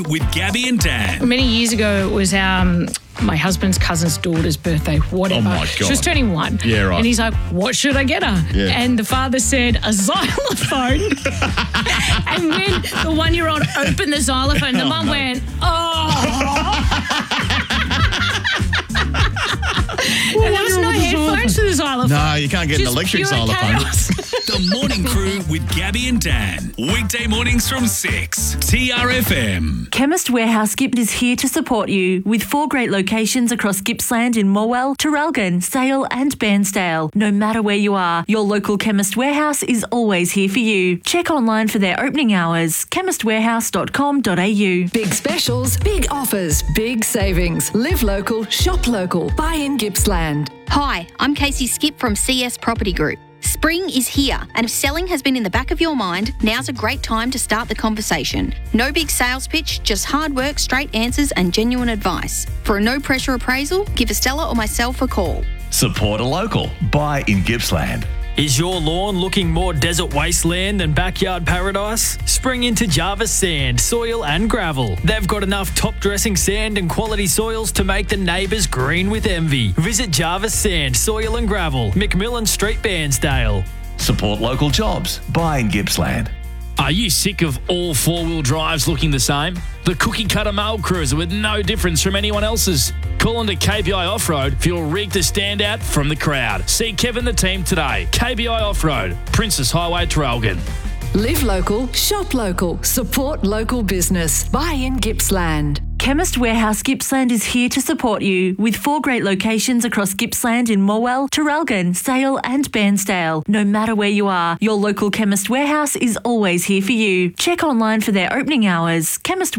with Gabby and Dan. Many years ago, it was my husband's cousin's daughter's birthday, whatever. Oh, my God. She was turning 1. Yeah, right. And he's like, what should I get her? Yeah. And the father said, a xylophone. And when the 1-year-old opened the xylophone, the mum went, and there was no headphones for the xylophone. No, you can't get an Just electric pure xylophone. chaos. The Morning Crew with Gabby and Dan. Weekday mornings from 6. TRFM. Chemist Warehouse Gipp is here to support you with 4 great locations across Gippsland in Morwell, Traralgon, Sale and Bairnsdale. No matter where you are, your local Chemist Warehouse is always here for you. Check online for their opening hours, chemistwarehouse.com.au. Big specials, big offers, big savings. Live local, shop local. Buy in Gippsland. Hi, I'm Casey Skip from CS Property Group. Spring is here, and if selling has been in the back of your mind, now's a great time to start the conversation. No big sales pitch, just hard work, straight answers and genuine advice. For a no-pressure appraisal, give Estella or myself a call. Support a local. Buy in Gippsland. Is your lawn looking more desert wasteland than backyard paradise? Spring into Jarvis Sand, Soil and Gravel. They've got enough top-dressing sand and quality soils to make the neighbours green with envy. Visit Jarvis Sand, Soil and Gravel, McMillan Street, Bairnsdale. Support local jobs. Buy in Gippsland. Are you sick of all four-wheel drives looking the same? The cookie-cutter mail cruiser with no difference from anyone else's? Call on to KBI Off-Road for your rig to stand out from the crowd. See Kevin the team today. KBI Off-Road, Princess Highway, Traralgon. Live local, shop local. Support local business. Buy in Gippsland. Chemist Warehouse Gippsland is here to support you with 4 great locations across Gippsland in Morwell, Traralgon, Sale and Bairnsdale. No matter where you are, your local Chemist Warehouse is always here for you. Check online for their opening hours,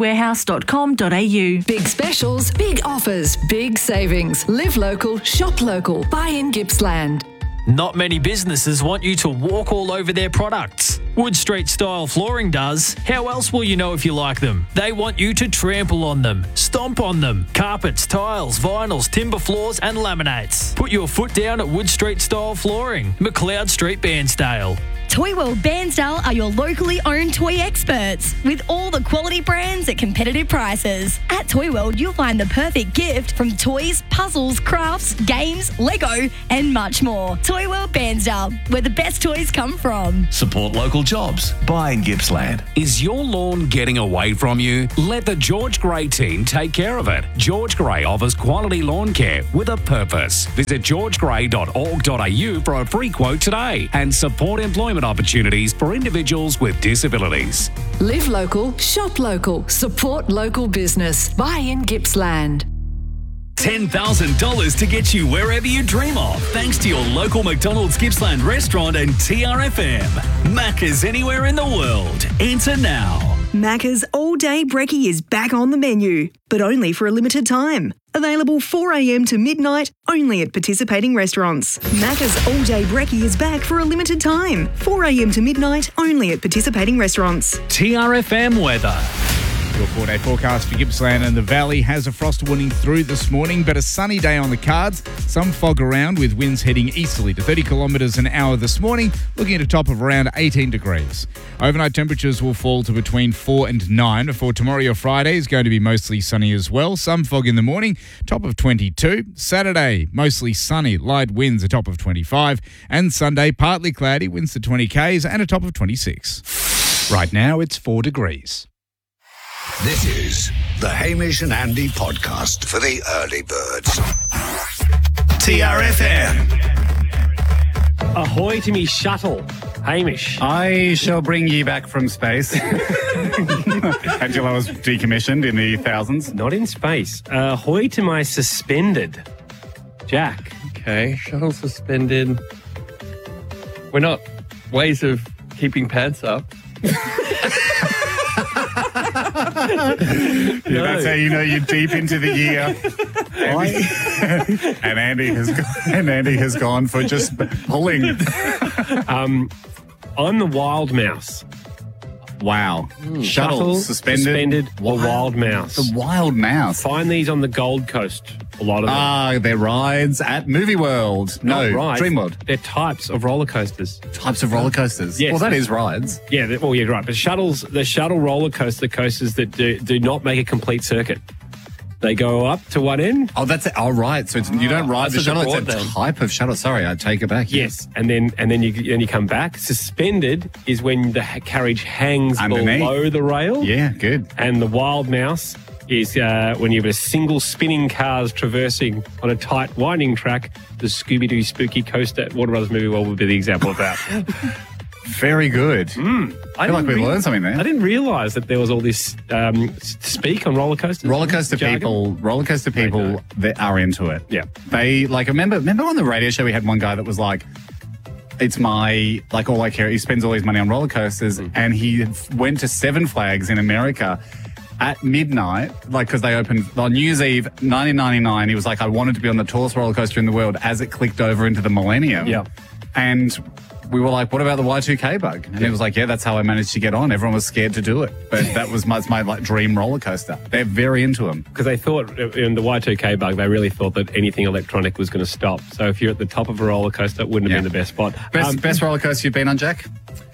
chemistwarehouse.com.au. Big specials, big offers, big savings. Live local, shop local. Buy in Gippsland. Not many businesses want you to walk all over their products. Wood Street Style Flooring does. How else will you know if you like them? They want you to trample on them, stomp on them. Carpets, tiles, vinyls, timber floors and laminates. Put your foot down at Wood Street Style Flooring, McLeod Street, Bairnsdale. Toy World Bairnsdale are your locally owned toy experts with all the quality brands at competitive prices. At Toy World, you'll find the perfect gift from toys, puzzles, crafts, games, Lego, and much more. Toy World Bairnsdale, where the best toys come from. Support local jobs. Buy in Gippsland. Is your lawn getting away from you? Let the George Gray team take care of it. George Gray offers quality lawn care with a purpose. Visit georgegray.org.au for a free quote today and support employment opportunities for individuals with disabilities. Live local, shop local. Support local business. Buy in Gippsland. $10,000 to get you wherever you dream of, thanks to your local McDonald's Gippsland restaurant and TRFM. Macca's anywhere in the world. Enter now. Macca's All Day Brekkie is back on the menu, but only for a limited time. Available 4 a.m. to midnight, only at participating restaurants. Macca's All Day Brekkie is back for a limited time. 4 a.m. to midnight, only at participating restaurants. TRFM weather. Your 4-day forecast for Gippsland and the Valley has a frost warning through this morning, but a sunny day on the cards. Some fog around with winds heading easterly to 30 kilometres an hour this morning, looking at a top of around 18 degrees. Overnight temperatures will fall to between 4 and 9. For tomorrow or Friday is going to be mostly sunny as well. Some fog in the morning, top of 22. Saturday, mostly sunny, light winds, a top of 25. And Sunday, partly cloudy, winds to 20 k's and a top of 26. Right now, it's 4 degrees. This is the Hamish and Andy podcast for the early birds. TRFM. Ahoy to me shuttle, Hamish. I shall bring ye back from space until I was decommissioned in the thousands. Not in space. Ahoy to my suspended, Jack. Okay, shuttle suspended. We're not ways of keeping pants up. Yeah, that's how you know you're deep into the year. And Andy has gone for just pulling. I'm the wild mouse. Wow. Shuttle, suspended. or wild mouse. The wild mouse. Find these on the Gold Coast. A lot of them. Ah, they're rides at Movie World. No, Not rides. Dream World. They're types of roller coasters. Types of roller coasters. Yes. Well, that is rides. Yeah, yeah, right. But the shuttle roller coaster coasters that do not make a complete circuit. They go up to one end. Oh, that's it. Oh, right. So you don't ride the that's shuttle. what It's a then. type of shuttle. Sorry, I take it back. Yes, and then you come back. Suspended is when the carriage hangs Underneath. below the rail. Yeah, good. And the wild mouse is when you have a single spinning cars traversing on a tight winding track. The Scooby-Doo spooky coaster at Warner Brothers Movie World would be the example of that. Very good. I feel like we learned something there. I didn't realise that there was all this speak on roller coasters. Roller coaster jargon. people that are into it. Yeah. They remember on the radio show we had one guy that was like, it's my, like, all I care. He spends all his money on roller coasters, and he went to Seven Flags in America at midnight, like, because they opened on New Year's Eve, 1999. He was like, I wanted to be on the tallest roller coaster in the world as it clicked over into the millennium. Yeah. And we were like, what about the Y2K bug? And he was like, yeah, that's how I managed to get on. Everyone was scared to do it. But that was my like dream roller coaster. They're very into them. Because they thought, in the Y2K bug, they really thought that anything electronic was going to stop. So if you're at the top of a roller coaster, it wouldn't have been the best spot. Best roller coaster you've been on, Jack?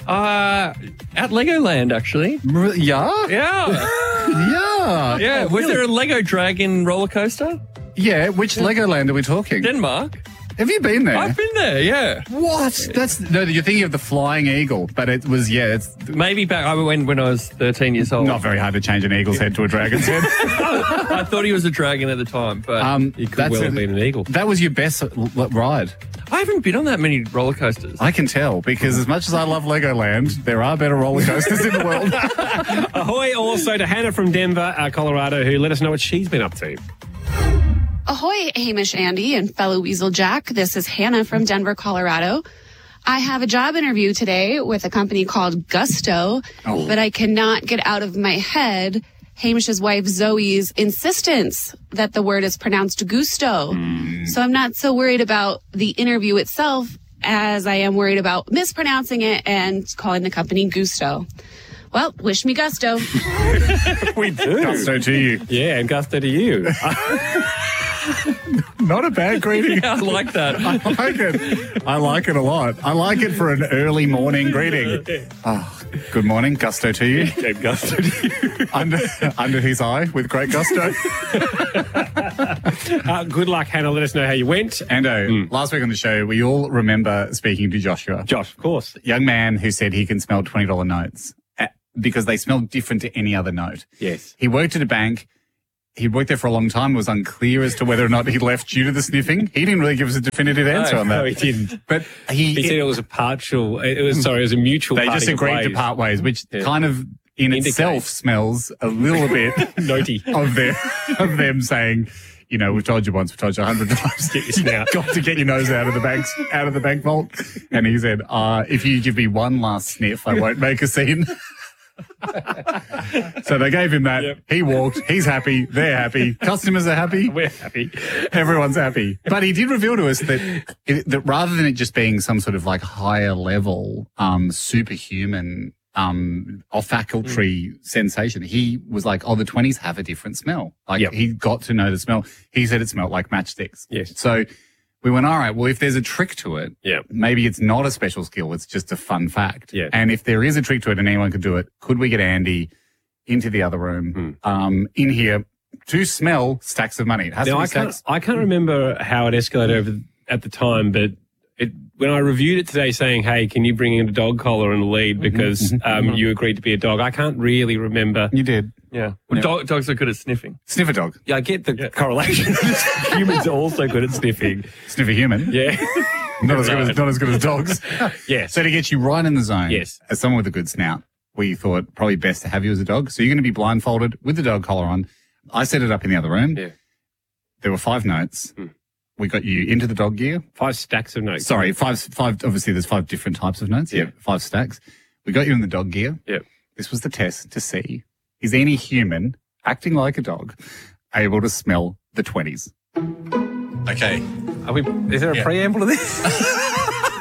At Legoland, actually. Yeah? Yeah. Yeah. Yeah. Was there a Lego Dragon roller coaster? Yeah. Which Legoland are we talking? Denmark. Have you been there? I've been there, yeah. What? No, you're thinking of the Flying Eagle, but it was, it's... Maybe back, I went when I was 13 years old. Not very hard to change an eagle's head to a dragon's head. I thought he was a dragon at the time, but he could well have been an eagle. That was your best ride. I haven't been on that many roller coasters. I can tell, because as much as I love Legoland, there are better roller coasters in the world. Ahoy also to Hannah from Denver, Colorado, who let us know what she's been up to. Ahoy, Hamish, Andy, and fellow Weasel Jack. This is Hannah from Denver, Colorado. I have a job interview today with a company called Gusto, but I cannot get out of my head Hamish's wife Zoe's insistence that the word is pronounced gusto. So I'm not so worried about the interview itself as I am worried about mispronouncing it and calling the company Gusto. Well, wish me gusto. We do. Gusto to you. Yeah, and gusto to you. Not a bad greeting. I like that. I like it. I like it a lot. I like it for an early morning greeting. Oh, good morning. Gusto to you. Good gusto to you. Under his eye with great gusto. Good luck, Hannah. Let us know how you went. Ando, last week on the show, we all remember speaking to Joshua. Josh, of course. Young man who said he can smell $20 notes because they smell different to any other note. Yes. He worked at a bank. He worked there for a long time. It was unclear as to whether or not he left due to the sniffing. He didn't really give us a definitive answer on that. No, he didn't. But he said it was a partial. It was a mutual. They just agreed to part ways, which kind of in itself smells a little bit notey of them saying, you know, we've told you once, we've told you 100 times. Get your snout. You've got to get your nose out of the bank vault. And he said, if you give me one last sniff, I won't make a scene. So they gave him that. Yep. He walked. He's happy. They're happy. Customers are happy. We're happy. Everyone's happy. But he did reveal to us that rather than it just being some sort of like higher level, superhuman, olfactory sensation, he was like, the 20s have a different smell. Like he got to know the smell. He said it smelled like matchsticks. Yes. So we went, all right, well, if there's a trick to it, maybe it's not a special skill. It's just a fun fact. Yeah. And if there is a trick to it and anyone could do it, could we get Andy into the other room, in here to smell stacks of money? It has to be stacks. I can't remember how it escalated at the time, but when I reviewed it today saying, hey, can you bring in a dog collar and a lead because you agreed to be a dog, I can't really remember. You did. Yeah. Well, dogs are good at sniffing. Sniff a dog. Yeah, I get the correlation. Humans are also good at sniffing. Sniff a human? Yeah. Not as good as dogs. Yes. So to get you right in the zone, yes, as someone with a good snout, we thought probably best to have you as a dog. So you're going to be blindfolded with the dog collar on. I set it up in the other room. Yeah. There were 5 notes. We got you into the dog gear. 5 stacks of notes. Sorry, five. Obviously, there's 5 different types of notes. Yeah, 5 stacks. We got you in the dog gear. Yeah. This was the test to see, is any human acting like a dog able to smell the 20s? Okay. Is there a preamble to this?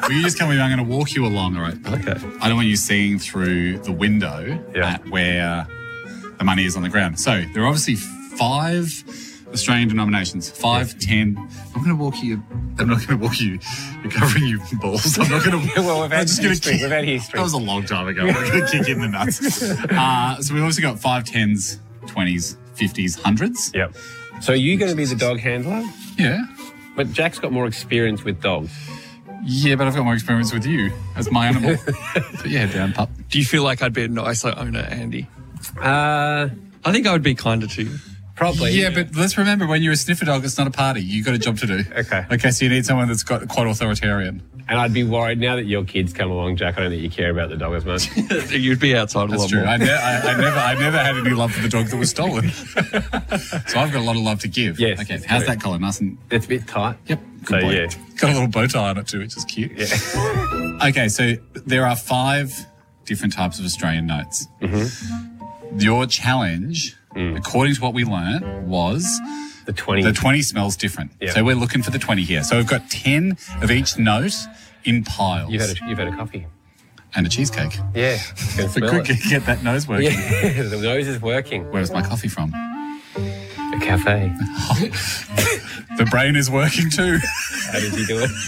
Will you just come with me? I'm going to walk you along, all right? Okay. I don't want you seeing through the window at where the money is on the ground. So there are obviously 5 Australian denominations, 5, 10. I'm going to walk you. I'm not going to walk you. You're covering your balls. I'm not going to. Well, we've had history. We've had history. That was a long time ago. We're going to kick in the nuts. So we've also got 5, 10s, 20s, 50s, 100s. Yep. So are you going to be the dog handler? Yeah. But Jack's got more experience with dogs. Yeah, but I've got more experience with you as my animal. Put your head down, pup. Do you feel like I'd be a nicer owner, Andy? I think I would be kinder to you. Probably. Yeah, but let's remember, when you're a sniffer dog, it's not a party. You've got a job to do. Okay, so you need someone that's got quite authoritarian. And I'd be worried, now that your kids come along, Jack, I don't think you care about the dog as much. You'd be outside a lot more. more. I never had any love for the dog that was stolen. So I've got a lot of love to give. Yes. Okay, how's that collar? Nice and... It's a bit tight. Yep. So, boy. yeah. Got a little bow tie on it too, which is cute. Yeah. Okay, so there are 5 different types of Australian notes. Mm-hmm. Your challenge, according to what we learned, was... The 20. The 20 smells different. Yeah. So we're looking for the 20 here. So we've got 10 of each note in piles. You've had a coffee. And a cheesecake. Yeah. Can smell Quick, it. get that nose working. Yeah, the nose is working. Where's my coffee from? A cafe. The brain is working too. How did you do it?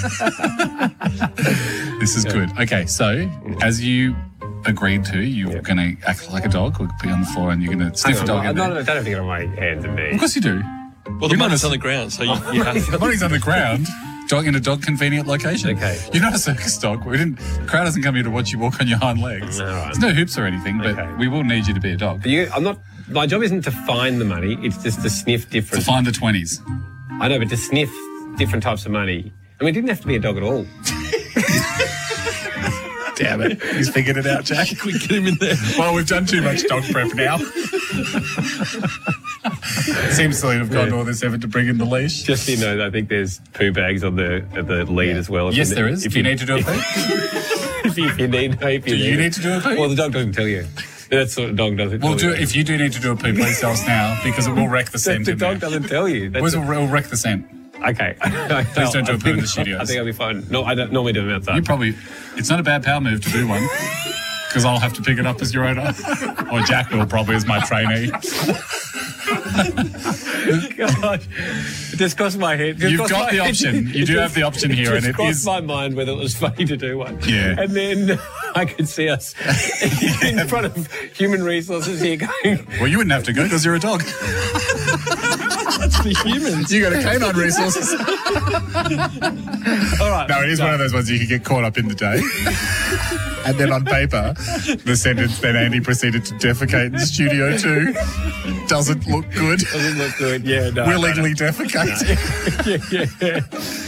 This is good. Okay, so as you agreed to, you're going to act like a dog. We'll put you on the floor and you're going to sniff a dog in there. I don't have to get on my hands and knees. Of course you do. Well, the money's on the ground, so you have to. The money's on the ground. Dog in a dog convenient location. Okay. You're not a circus dog. The crowd doesn't come here to watch you walk on your hind legs. All right. There's no hoops or anything, but we will need you to be a dog. My job isn't to find the money, it's just to sniff different... To find the 20s. I know, but to sniff different types of money. I mean, it didn't have to be a dog at all. Damn it. He's figured it out, Jack. We get him in there. Well, we've done too much dog prep now. Seems silly to have gone to all this effort to bring in the leash. Just so you know, I think there's poo bags on the lead as well. Yes, there is. If you need to do a poo. if you need to do a poo? Well, the dog doesn't tell you. That sort of dog doesn't tell you. If you do need to do a poo, please tell us now, because it will wreck the scent. The dog doesn't tell you. It will wreck the scent. Okay. Please don't do a poo in the studios. I think I'll be fine. No, I don't normally do them outside. It's not a bad power move to do one, because I'll have to pick it up as your owner. Or Jack will probably as my trainee. God, it just crossed my head. You've got the option. You do have the option here, and it crossed my mind whether it was funny to do one. Yeah. And then I could see us in front of human resources here going. Well, you wouldn't have to go because you're a dog. That's the humans. You got a canine resources. All right. No, it is one of those ones you can get caught up in the day. And then on paper, the sentence then Andy proceeded to defecate in Studio 2 doesn't look good. Doesn't look good. Yeah, no. Willingly defecate. No. Yeah.